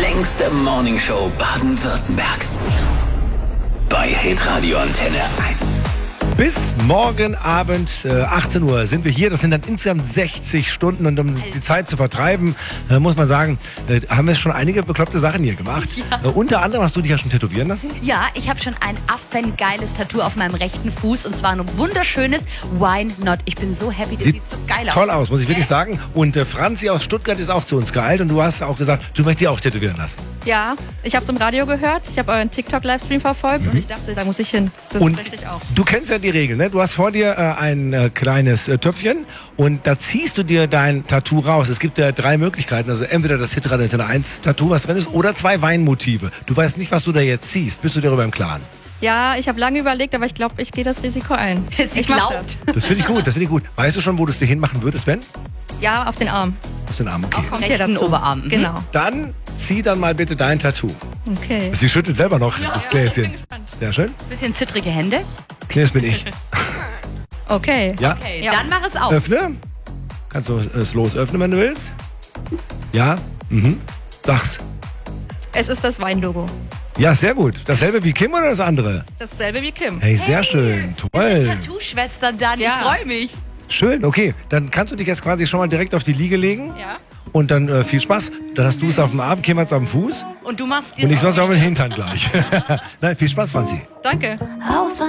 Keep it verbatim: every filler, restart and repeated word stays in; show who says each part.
Speaker 1: längste Morningshow Baden-Württembergs. Bei Hitradio Antenne eins.
Speaker 2: Bis morgen Abend äh, achtzehn Uhr sind wir hier. Das sind dann insgesamt sechzig Stunden. Und um die Zeit zu vertreiben, äh, muss man sagen, äh, haben wir schon einige bekloppte Sachen hier gemacht. Ja. Äh, unter anderem hast du dich ja schon tätowieren lassen?
Speaker 3: Ja, ich habe schon ein affengeiles Tattoo auf meinem rechten Fuß. Und zwar ein wunderschönes Why Not. Ich bin so happy, das sieht, sieht so geil aus.
Speaker 2: Toll aus, muss ich wirklich sagen. Und äh, Franzi aus Stuttgart ist auch zu uns geeilt. Und du hast auch gesagt, du möchtest dich auch tätowieren lassen.
Speaker 4: Ja, ich habe es im Radio gehört. Ich habe euren TikTok-Livestream verfolgt. Mhm. Und ich dachte, da muss ich hin. Das
Speaker 2: und
Speaker 4: möchte ich auch.
Speaker 2: Du kennst ja die Regeln, ne? Du hast vor dir äh, ein äh, kleines äh, Töpfchen und da ziehst du dir dein Tattoo raus. Es gibt ja drei Möglichkeiten, also entweder das Hitradio Antenne eins Tattoo, was drin ist, oder zwei Weinmotive. Du weißt nicht, was du da jetzt ziehst. Bist du darüber im Klaren?
Speaker 4: Ja, ich habe lange überlegt, aber ich glaube, ich gehe das Risiko ein.
Speaker 3: Sie
Speaker 4: ich mach
Speaker 3: glaubt.
Speaker 4: Das,
Speaker 2: das finde ich gut, das finde ich gut. Weißt du schon, wo du es dir hinmachen würdest, wenn?
Speaker 4: Ja, auf den Arm.
Speaker 2: Auf den Arm, okay.
Speaker 3: Auf vom rechten Oberarm.
Speaker 4: Genau.
Speaker 2: Dann zieh dann mal bitte dein Tattoo.
Speaker 4: Okay.
Speaker 2: Sie schüttelt selber noch
Speaker 4: ja,
Speaker 2: das
Speaker 4: ja,
Speaker 2: Gläschen.
Speaker 4: Ich bin gespannt.
Speaker 2: Sehr schön.
Speaker 3: Bisschen zittrige Hände.
Speaker 2: Nee, das bin ich.
Speaker 4: Okay.
Speaker 2: Ja?
Speaker 3: Okay,
Speaker 4: Ja.
Speaker 3: dann mach es auf.
Speaker 2: Öffne. Kannst du es losöffnen, wenn du willst? Ja? Mhm. Sag's.
Speaker 4: Es ist das Weinlogo.
Speaker 2: Ja, sehr gut. Dasselbe wie Kim oder das andere?
Speaker 4: Dasselbe wie Kim.
Speaker 2: Hey, sehr schön. Toll.
Speaker 3: Tattoo-Schwestern dann,
Speaker 4: Ja.
Speaker 3: ich freue mich.
Speaker 2: Schön, okay. Dann kannst du dich jetzt quasi schon mal direkt auf die Liege legen.
Speaker 4: Ja.
Speaker 2: Und dann äh, viel Spaß. Dann hast du es auf dem Arm, Kim hat es auf dem Fuß.
Speaker 3: Und du machst dir
Speaker 2: Und ich mach's auf den Hintern gleich. Nein, viel Spaß, Franzi.
Speaker 4: Danke.
Speaker 5: Auf